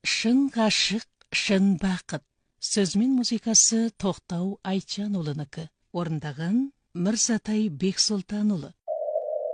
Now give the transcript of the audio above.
Шын ғашық, шын бақыт. Сөз мен музыкасы Тоқтау Айтжанұлынікі. Орындаған Мырзатай Бексұлтанұлы.